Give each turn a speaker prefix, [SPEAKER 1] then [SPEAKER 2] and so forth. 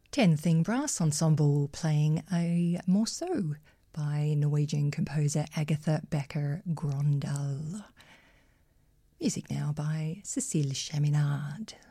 [SPEAKER 1] Ten Thing Brass Ensemble playing a morceau by Norwegian composer Agatha Becker Grøndahl. Music now by Cécile Chaminade.